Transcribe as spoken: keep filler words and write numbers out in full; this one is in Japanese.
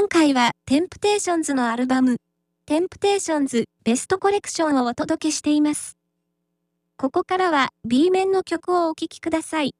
回はテンプテーションズのアルバム、テンプテーションズベストコレクションをお届けしています。ここからは B 面の曲をお聴きください。